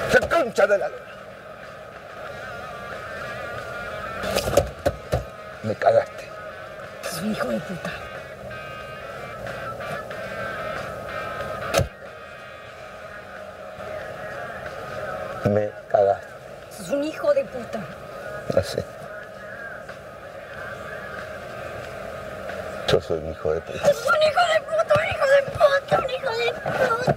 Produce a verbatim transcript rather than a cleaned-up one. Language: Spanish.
¡La concha de la lora! Me cagaste. Es un hijo de puta. Me cagaste. Es un hijo de puta. Así. Yo soy un hijo de puta. Es un hijo de puta, un hijo de puta, un hijo de puta.